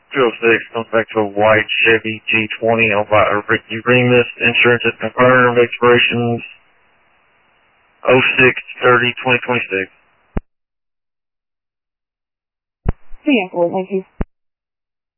206 comes back to a white Chevy G20. You bring this insurance is confirmed. Expirations 06/30/2026. Vehicle, thank you.